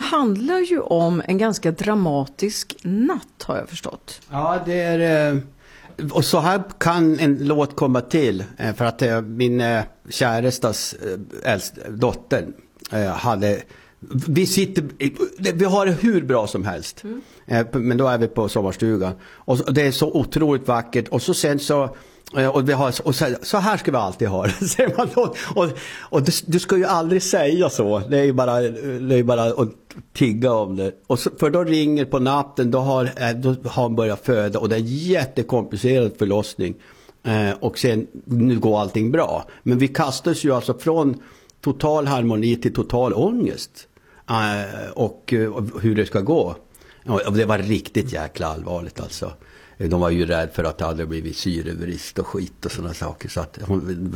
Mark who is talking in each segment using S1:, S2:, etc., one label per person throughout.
S1: handlar ju om en ganska dramatisk natt, har jag förstått.
S2: Ja, det är... Och så här kan en låt komma till. För att min kärestas dotter hade... Vi har det hur bra som helst. Men då är vi på sommarstugan. Och det är så otroligt vackert. Och så sen så... Och vi har, och så här ska vi alltid ha det. Och du ska ju aldrig säga så. Det är ju bara att tigga om det. Och så, för då ringer på natten, då har han börjat föda. Och det är en jättekomplicerad förlossning. Och sen, nu går allting bra. Men vi kastas ju alltså från total harmoni till total ångest. Och hur det ska gå. Och det var riktigt jäkla allvarligt alltså. De var ju rädd för att det hade blivit syrebrist och skit och sådana saker. Så att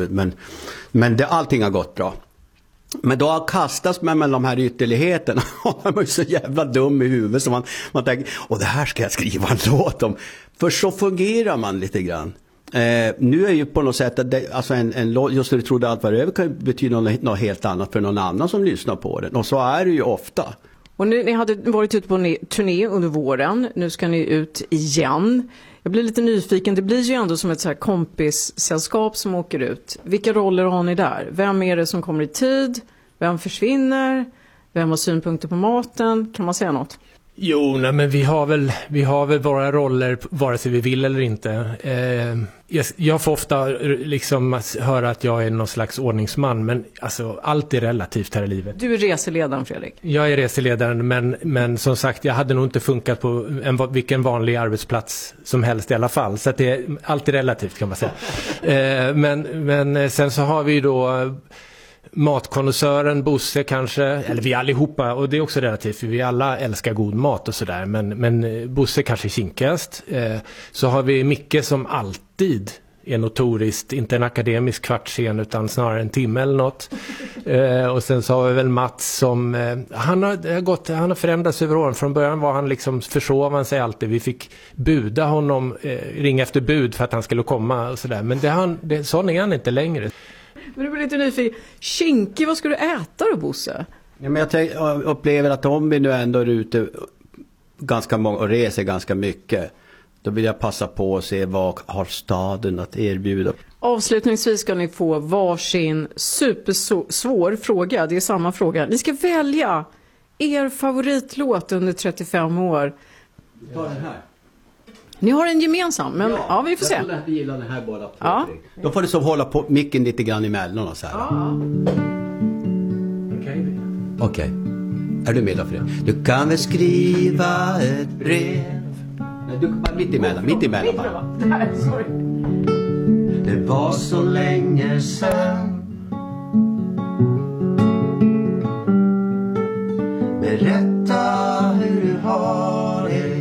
S2: men allting har gått bra. Men då kastas man mellan de här ytterligheterna. Man är så jävla dum i huvudet. Så man tänker, och det här ska jag skriva en låt om. För så fungerar man lite grann. Nu är ju på något sätt att alltså en låt, just när du trodde allt var över, kan betyda något helt annat för någon annan som lyssnar på den. Och så är det ju ofta.
S1: Och ni hade varit ute på en turné under våren. Nu ska ni ut igen. Jag blir lite nyfiken. Det blir ju ändå som ett så här kompissällskap som åker ut. Vilka roller har ni där? Vem är det som kommer i tid? Vem försvinner? Vem har synpunkter på maten? Kan man säga något?
S3: Jo, nej, men vi har väl våra roller vare sig vi vill eller inte. Jag får ofta liksom höra att jag är någon slags ordningsman, men alltså, allt är relativt här i livet.
S1: Du är reseledaren, Fredrik.
S3: Jag är reseledaren, men som sagt, jag hade nog inte funkat på vilken vanlig arbetsplats som helst i alla fall. Så att allt är relativt, kan man säga. Men sen så har vi då matkonnässören Bosse kanske, eller vi allihopa, och det är också relativt för vi alla älskar god mat och sådär, men Bosse kanske är kinkast. Så har vi Micke som alltid är notoriskt, inte en akademisk kvartsen utan snarare en timme eller något. Och sen så har vi väl Mats som han har förändrats över åren. Från början var han liksom, försov han sig alltid. Vi fick buda honom, ringa efter bud för att han skulle komma och sådär. Men sån är han inte längre.
S1: Men du blir lite nyfiken. Kinky, vad ska du äta då, Bosse?
S2: Ja, men jag upplever att om vi nu ändå är ute ganska många och reser ganska mycket, då vill jag passa på att se vad har staden att erbjuda.
S1: Avslutningsvis ska ni få varsin supersvår fråga. Det är samma fråga. Ni ska välja er favoritlåt under 35 år.
S2: Vi tar den här.
S1: Ni har en gemensam, men ja, vi får se.
S2: Jag gillar den här båda.
S1: Ja.
S2: Då får du så hålla på micken lite grann emellan och så här.
S1: Ja.
S2: Okej. Är du med då för det? Du kan väl skriva ett brev. Nej, du kan bara mitt emellan bara.
S1: Nej, sorry.
S2: Det var så länge sedan. Berätta hur du har det.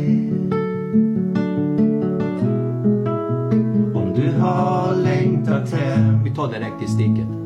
S2: Om du har längtat hem. Vi tar direkt i sticket.